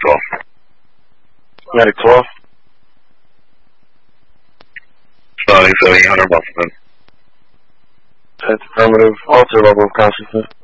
12. Medic 12. Spotting 7800 Buffalo. That's affirmative. Alter level of consciousness.